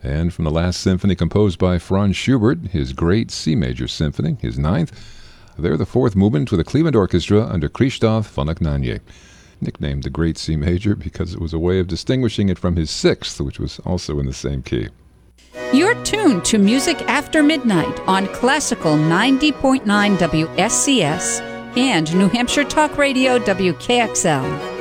And from the Last Symphony composed by Franz Schubert, his great C major symphony, his ninth, they're the fourth movement with the Cleveland Orchestra under Krzysztof von Ognanie, nicknamed the Great C Major because it was a way of distinguishing it from his sixth, which was also in the same key. You're tuned to Music After Midnight on Classical 90.9 WSCS and New Hampshire Talk Radio WKXL.